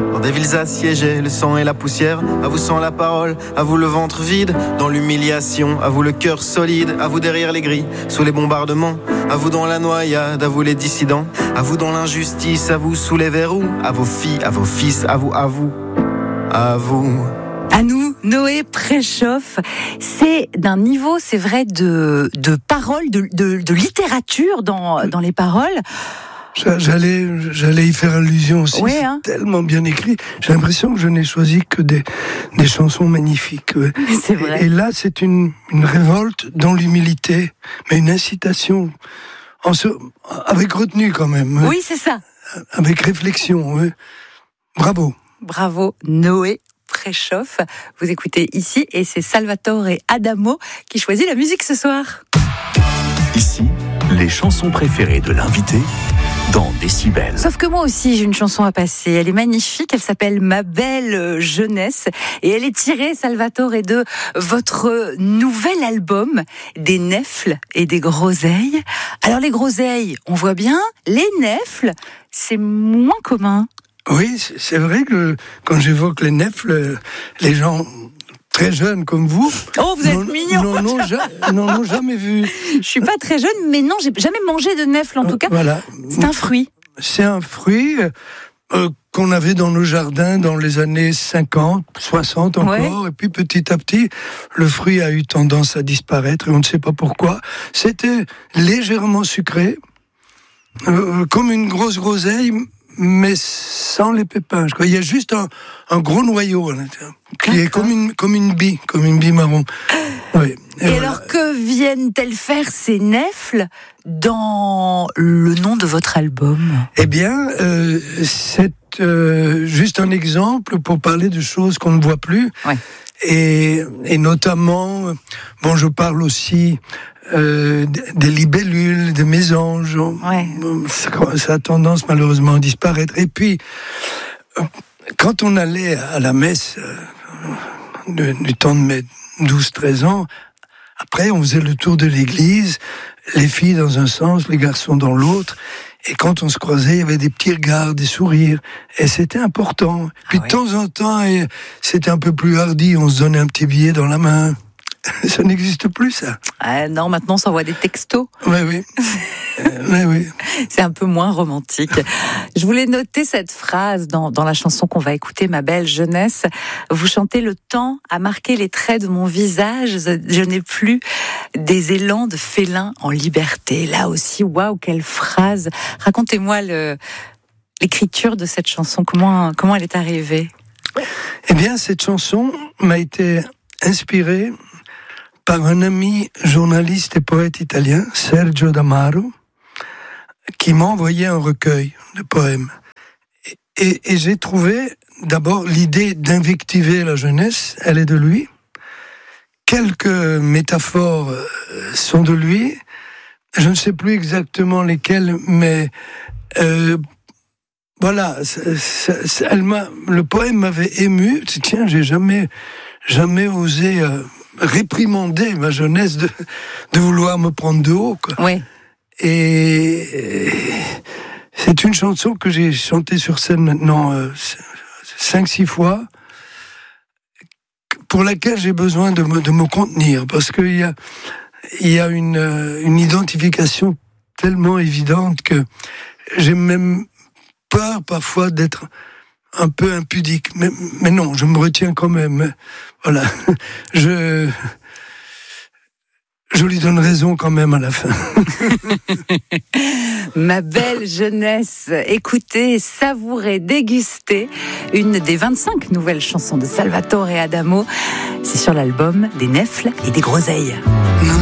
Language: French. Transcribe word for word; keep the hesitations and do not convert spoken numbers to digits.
Dans des villes assiégées, le sang et la poussière. À vous sans la parole, à vous le ventre vide. Dans l'humiliation, à vous le cœur solide. À vous derrière les grilles, sous les bombardements. À vous dans la noyade, à vous les dissidents. À vous dans l'injustice, à vous sous les verrous. À vos filles, à vos fils, à vous, à vous, à vous. À nous, Noé Préchoff, c'est d'un niveau, c'est vrai, de, de paroles, de, de, de littérature dans, dans les paroles. J'allais, j'allais y faire allusion aussi. Ouais, c'est hein. tellement bien écrit. J'ai l'impression que je n'ai choisi que des, des chansons magnifiques. Ouais. C'est vrai. Et, et là, c'est une, une révolte dans l'humilité, mais une incitation, en se, avec retenue quand même. Ouais. Oui, c'est ça. Avec réflexion. Ouais. Bravo. Bravo, Noé Préchoff. Vous écoutez ici et c'est Salvatore Adamo qui choisit la musique ce soir. Ici, les chansons préférées de l'invité dans Décibel. Sauf que moi aussi, j'ai une chanson à passer. Elle est magnifique, elle s'appelle Ma belle jeunesse et elle est tirée, Salvatore, de votre nouvel album, Des nèfles et des groseilles. Alors les groseilles, on voit bien, les nèfles, c'est moins commun. Oui, c'est vrai que quand j'évoque les nèfles, les gens très jeunes comme vous... Oh, vous êtes mignon. N'en ont, ja- n'en ont jamais vu. Je suis pas très jeune, mais non, j'ai jamais mangé de nèfles en tout cas. Voilà. C'est un fruit. C'est un fruit euh, qu'on avait dans nos jardins dans les années cinquante, soixante encore. Ouais. Et puis petit à petit, le fruit a eu tendance à disparaître et on ne sait pas pourquoi. C'était légèrement sucré, euh, comme une grosse groseille, mais sans les pépins. Il y a juste un, un gros noyau à l'intérieur, qui D'accord. est comme une, comme une bille, comme une bille marron. Oui. Et, et voilà. Alors, que viennent-elles faire ces nèfles dans le nom de votre album ? Eh bien, euh, c'est euh, juste un exemple pour parler de choses qu'on ne voit plus. Ouais. Et, et notamment, bon, je parle aussi euh, des libellules, des mésanges. Ouais. Ça, ça a tendance malheureusement à disparaître. Et puis, quand on allait à la messe euh, du, du temps de mes douze treize ans, après on faisait le tour de l'église, les filles dans un sens, les garçons dans l'autre. Et quand on se croisait, il y avait des petits regards, des sourires. Et c'était important. Puis ah, de oui. temps en temps, et c'était un peu plus hardi, on se donnait un petit billet dans la main. Ça n'existe plus, ça. Ah non, maintenant on s'envoie des textos. Oui, oui. euh, oui, oui. C'est un peu moins romantique. Je voulais noter cette phrase dans, dans la chanson qu'on va écouter, Ma belle jeunesse. Vous chantez « Le temps a marqué les traits de mon visage. Je n'ai plus des élans de félin en liberté. » Là aussi, waouh, quelle phrase. Racontez-moi le, l'écriture de cette chanson. Comment, comment elle est arrivée ? Eh bien, cette chanson m'a été inspirée par un ami journaliste et poète italien, Sergio D'Amaro, qui m'a envoyé un recueil de poèmes. Et, et, et j'ai trouvé, d'abord, l'idée d'invectiver la jeunesse, elle est de lui. Quelques métaphores sont de lui. Je ne sais plus exactement lesquelles, mais euh, voilà, ça, ça, ça, elle m'a, le poème m'avait ému. Tiens, j'ai jamais, jamais osé... Euh, réprimander ma jeunesse de, de vouloir me prendre de haut, quoi. Oui. Et, et c'est une chanson que j'ai chantée sur scène maintenant euh, cinq, six fois, pour laquelle j'ai besoin de me, de me contenir, parce qu'il y a, il y a une, une identification tellement évidente que j'ai même peur parfois d'être un peu impudique, mais, mais non, je me retiens quand même. Voilà, je, je lui donne raison quand même à la fin. Ma belle jeunesse, écoutez, savourez, dégustez une des vingt-cinq nouvelles chansons de Salvatore Adamo. C'est sur l'album Des nèfles et des groseilles.